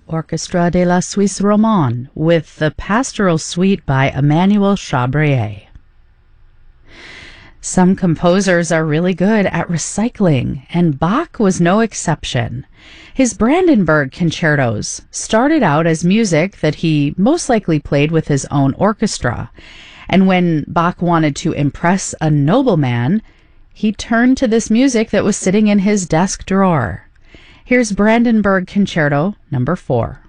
Orchestra de la Suisse Romande with the Pastoral Suite by Emmanuel Chabrier. Some composers are really good at recycling, and Bach was no exception. His Brandenburg concertos started out as music that he most likely played with his own orchestra, and when Bach wanted to impress a nobleman, he turned to this music that was sitting in his desk drawer. Here's Brandenburg Concerto No. 4.